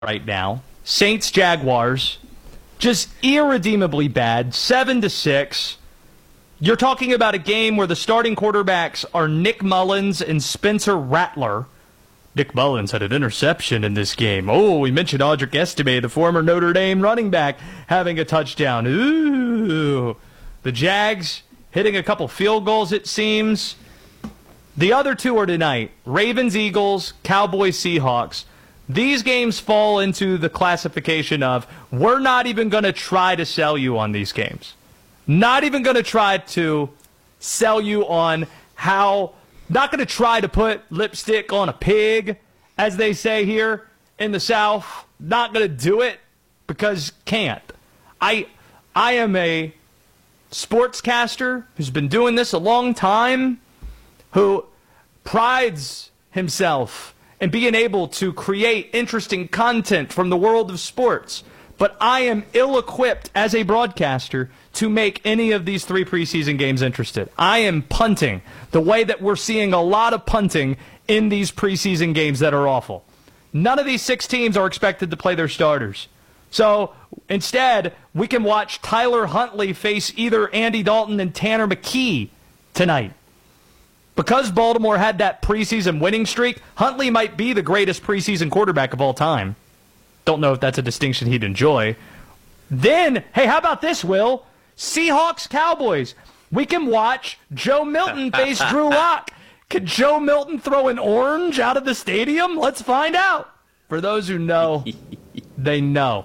right now. Saints Jaguars, just irredeemably bad, 7-6. You're talking about a game where the starting quarterbacks are Nick Mullins and Spencer Rattler. Nick Mullins had an interception in this game. Oh, we mentioned Audric Estime, the former Notre Dame running back, having a touchdown. Ooh. The Jags hitting a couple field goals, it seems. The other two are tonight. Ravens, Eagles, Cowboys, Seahawks. These games fall into the classification of we're not even going to try to sell you on these games. Not even going to try to sell you on how, not going to try to put lipstick on a pig, as they say here in the South. Not going to do it because can't. I am a sportscaster who's been doing this a long time, who prides himself in being able to create interesting content from the world of sports. But I am ill-equipped as a broadcaster to make any of these three preseason games interested. I am punting the way that we're seeing a lot of punting in these preseason games that are awful. None of these 6 teams are expected to play their starters. So instead, we can watch Tyler Huntley face either Andy Dalton and Tanner McKee tonight. Because Baltimore had that preseason winning streak, Huntley might be the greatest preseason quarterback of all time. Don't know if that's a distinction he'd enjoy. Then, hey, how about this, Will? Seahawks, Cowboys. We can watch Joe Milton face Drew Lock. Could Joe Milton throw an orange out of the stadium? Let's find out. For those who know, they know.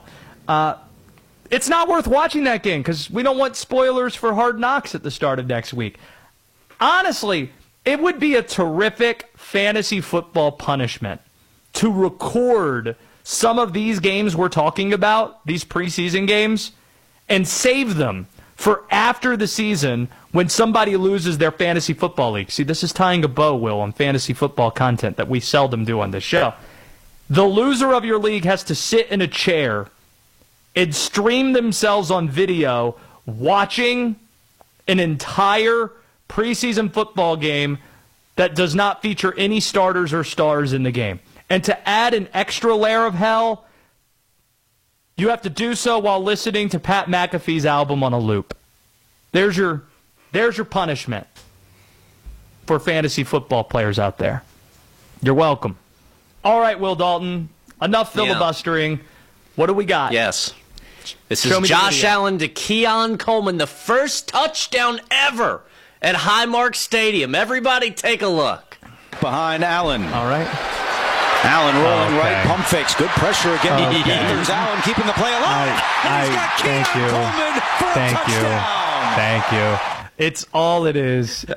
It's not worth watching that game because we don't want spoilers for Hard Knocks at the start of next week. Honestly, it would be a terrific fantasy football punishment to record some of these games we're talking about, these preseason games, and save them for after the season when somebody loses their fantasy football league. See, this is tying a bow, Will, on fantasy football content that we seldom do on this show. The loser of your league has to sit in a chair and stream themselves on video watching an entire preseason football game that does not feature any starters or stars in the game. And to add an extra layer of hell, you have to do so while listening to Pat McAfee's album on a loop. There's your punishment for fantasy football players out there. You're welcome. All right, Will Dalton, enough filibustering. Yeah. What do we got? Yes. This is Josh Allen to Keon Coleman, the first touchdown ever at Highmark Stadium. Everybody take a look. Behind Allen. All right. Allen rolling right, pump fakes, good pressure again. There's Allen keeping the play alive. And he's got Keon Coleman for a touchdown. Thank you. It's all it is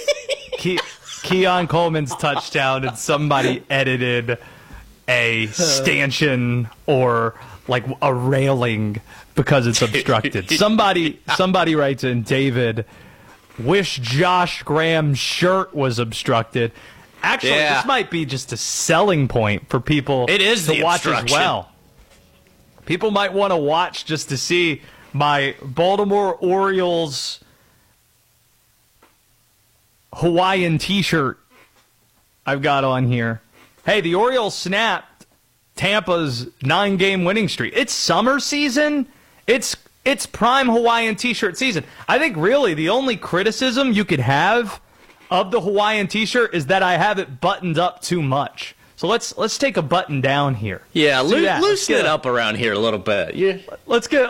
Keon Coleman's touchdown, and somebody edited a stanchion or like a railing because it's obstructed. Somebody writes in, David, wish Josh Graham's shirt was obstructed. Actually, this might be just a selling point for people to watch as well. People might want to watch just to see my Baltimore Orioles Hawaiian t-shirt I've got on here. Hey, the Orioles snapped Tampa's 9-game winning streak. It's summer season. It's prime Hawaiian t-shirt season. I think really the only criticism you could have of the Hawaiian t-shirt is that I have it buttoned up too much. So let's take a button down here. Yeah, loosen it up around here a little bit. Yeah. Let's get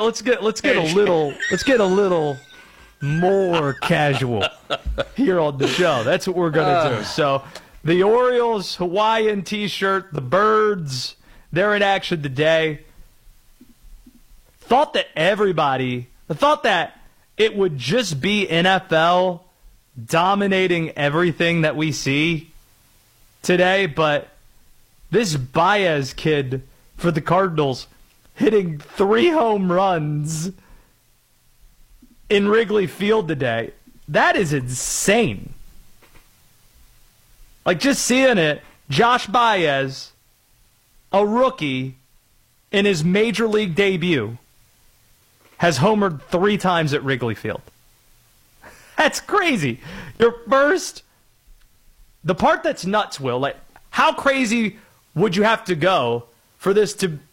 a little more casual here on the show. That's what we're gonna do. So the Orioles Hawaiian t-shirt, the Birds, they're in action today. Thought that it would just be NFL dominating everything that we see today, but this Baez kid for the Cardinals hitting 3 home runs in Wrigley Field today, that is insane. Like, just seeing it, Josh Baez, a rookie in his major league debut, has homered 3 times at Wrigley Field. That's crazy. Your first, the part that's nuts, Will, like, how crazy would you have to go for this to